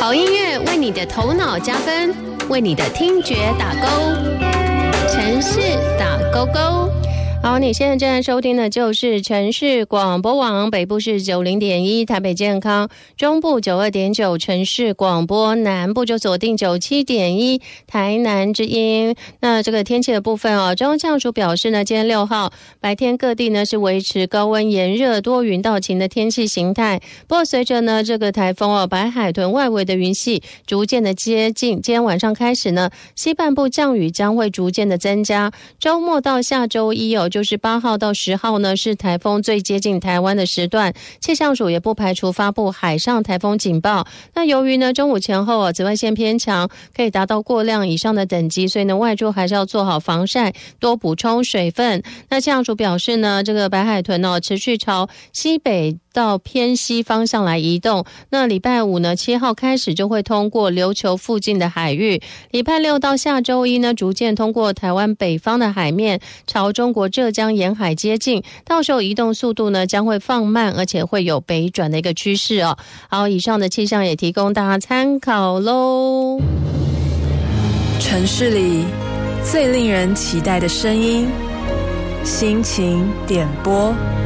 好音乐为你的头脑加分，为你的听觉打勾。城市打勾勾。好，你现在正在收听的就是城市广播网，北部是90.1台北健康，中部92.9城市广播，南部就锁定97.1台南之音。那这个天气的部分哦，中央气象署表示呢，今天6号白天各地呢是维持高温炎热多云到晴的天气形态。不过随着呢这个台风哦白海豚外围的云系逐渐的接近，今天晚上开始呢，西半部降雨将会逐渐的增加。周末到下周一哦，就是8号到10号呢，是台风最接近台湾的时段，气象署也不排除发布海上台风警报。那由于呢中午前后紫外线偏强，可以达到过量以上的等级，所以呢外出还是要做好防晒，多补充水分。那气象署表示呢，这个白海豚持续朝西北到偏西方向来移动。那礼拜五呢7号开始就会通过琉球附近的海域，礼拜六到下周一呢逐渐通过台湾北方的海面，朝中国浙江沿海接近，到时候移动速度呢将会放慢，而且会有北转的一个趋势哦。好，以上的气象也提供大家参考咯。 城市里最令人期待的声音，心情点播。